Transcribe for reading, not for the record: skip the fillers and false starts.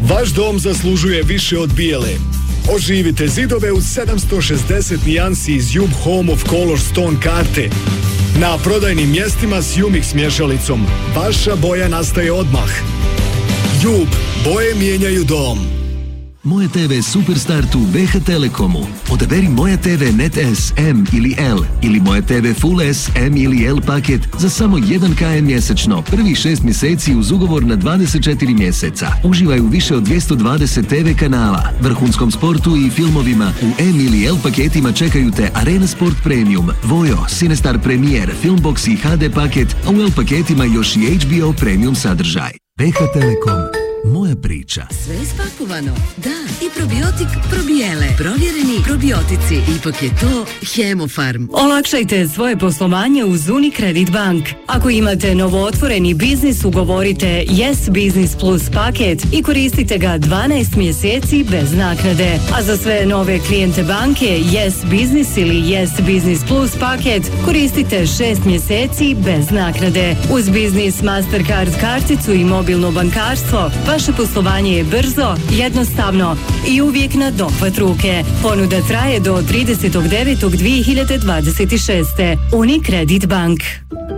Vaš dom zaslužuje više od bijele. Oživite zidove u 760 nijansi iz Jub Home of Color Stone karte. Na prodajnim mjestima s Umix mješalicom. Vaša boja nastaje odmah. Jub, boje mijenjaju dom. Moje TV Superstartu BH Telekomu. Odaberi Moje TV Net S, M ili L ili Moje TV Full S, M ili L paket za samo 1 kn mjesečno. Prvih 6 mjeseci uz ugovor na 24 mjeseca. Uživaj u više od 220 TV kanala, vrhunskom sportu i filmovima. U M ili L paketima čekaju te Arena Sport Premium, Vojo, Cinestar Premier, Filmbox i HD paket, a u L paketima još i HBO Premium sadržaj. BH Telekom. Moja priča. Sve je spakovano. Da, i probiotik probijele. Provjereni probiotici. Ipak je to Hemofarm. Olakšajte svoje poslovanje uz Unicredit Bank. Ako imate novootvoreni biznis, ugovorite Yes Business Plus paket i koristite ga 12 mjeseci bez naknade. A za sve nove klijente banke Yes Business ili Yes Business Plus paket koristite 6 mjeseci bez naknade. Uz Business Mastercard karticu i mobilno bankarstvo vaše poslovanje je brzo, jednostavno i uvijek na dohvat ruke. Ponuda traje do 30.9.2026. Unicredit Bank.